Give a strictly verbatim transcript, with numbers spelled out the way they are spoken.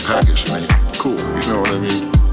package and they cool, you know what I mean?